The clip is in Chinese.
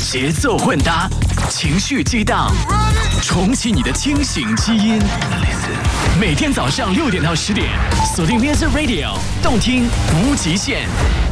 节奏混搭，情绪激荡，重启你的清醒基因。每天早上6点到10点，锁定 Music Radio， 动听无极限。